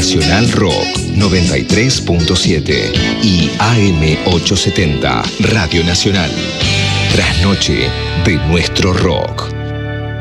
Nacional Rock 93.7 y AM 870 Radio Nacional. Trasnoche de nuestro rock.